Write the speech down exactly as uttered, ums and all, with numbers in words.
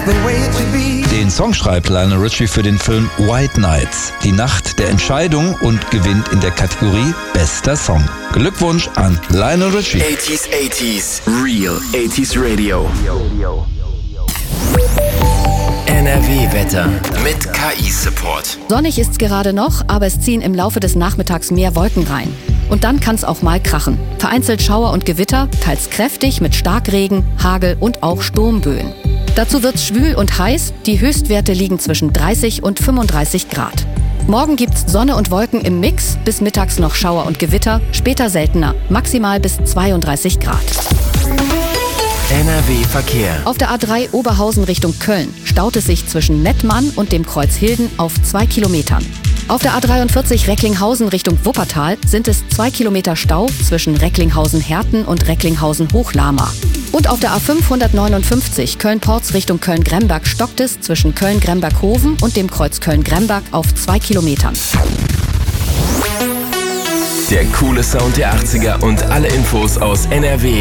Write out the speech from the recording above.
Den Song schreibt Lionel Richie für den Film White Nights, die Nacht der Entscheidung, und gewinnt in der Kategorie Bester Song. Glückwunsch an Lionel Richie. achtziger, achtziger, Real achtziger Radio. N R W-Wetter mit K I-Support. Sonnig ist's gerade noch, aber es ziehen im Laufe des Nachmittags mehr Wolken rein. Und dann kann's auch mal krachen. Vereinzelt Schauer und Gewitter, teils kräftig mit Starkregen, Hagel und auch Sturmböen. Dazu wird's schwül und heiß, die Höchstwerte liegen zwischen dreißig und fünfunddreißig Grad. Morgen gibt's Sonne und Wolken im Mix, bis mittags noch Schauer und Gewitter, später seltener, maximal bis zweiunddreißig Grad. N R W-Verkehr. Auf der A drei Oberhausen Richtung Köln staut es sich zwischen Mettmann und dem Kreuz Hilden auf zwei Kilometern. Auf der A dreiundvierzig Recklinghausen Richtung Wuppertal sind es zwei Kilometer Stau zwischen Recklinghausen-Herten und Recklinghausen-Hochlama. Und auf der A fünfhundertneunundfünfzig Köln-Porz Richtung Köln-Gremberg stockt es zwischen Köln-Gremberg-Hoven und dem Kreuz Köln-Gremberg auf zwei Kilometern. Der coole Sound der achtziger und alle Infos aus N R W